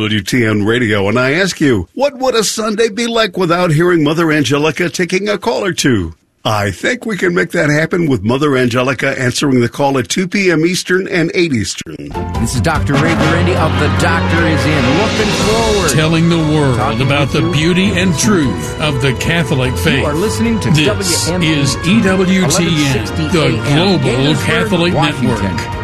WTN Radio, and I ask you, what would a Sunday be like without hearing Mother Angelica taking a call or two? I think we can make that happen with Mother Angelica answering the call at 2 p.m. Eastern and 8 Eastern. This is Dr. Ray Guarendi of The Doctor Is In, looking forward. Telling the world about the beauty and truth of the Catholic faith. You are listening to This WMBT, is EWTN, the Global Catholic Washington. Network.